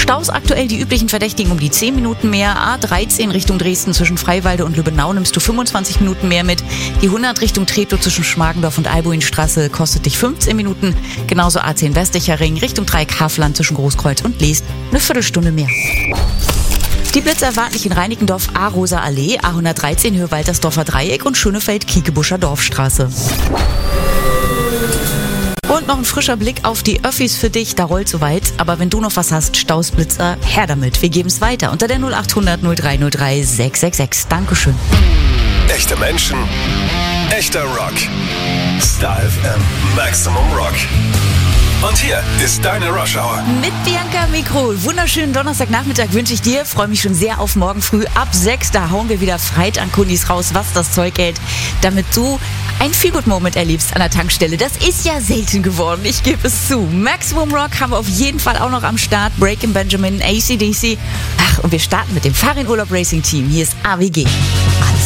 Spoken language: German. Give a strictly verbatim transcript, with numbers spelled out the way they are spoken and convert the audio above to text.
Staus aktuell die üblichen Verdächtigen um die zehn Minuten mehr. A dreizehn Richtung Dresden zwischen Freiwalde und Lübbenau nimmst du fünfundzwanzig Minuten mehr mit. Die hundert Richtung Treptow zwischen Schmargendorf und Albuinstraße kostet dich fünfzehn Minuten. Genauso A zehn Westlicher Ring Richtung Dreieck-Havelland zwischen Großkreuz und Leest eine Viertelstunde mehr. Die Blitze erwarten dich in Reinickendorf A-Rosa Allee, A hundertdreizehn Höhe Waltersdorfer Dreieck und Schönefeld-Kiekebuscher Dorfstraße. Und noch ein frischer Blick auf die Öffis für dich, da rollt soweit. Aber wenn du noch was hast, Stausblitzer, her damit. Wir geben es weiter unter der null acht hundert null drei null drei sechs sechs sechs. Dankeschön. Echte Menschen, echter Rock. Star F M, Maximum Rock. Und hier ist deine Rush Hour. Mit Bianca Mikro. Wunderschönen Donnerstagnachmittag wünsche ich dir. Freue mich schon sehr auf morgen früh. Ab sechs, da hauen wir wieder Freit an Kundis raus, was das Zeug hält, damit du ein Feelgood-Moment erlebst an der Tankstelle. Das ist ja selten geworden, ich gebe es zu. Maximum Rock haben wir auf jeden Fall auch noch am Start. Breaking Benjamin, A C D C. Ach, und wir starten mit dem Fahrradurlaub Racing Team. Hier ist A W G. Alles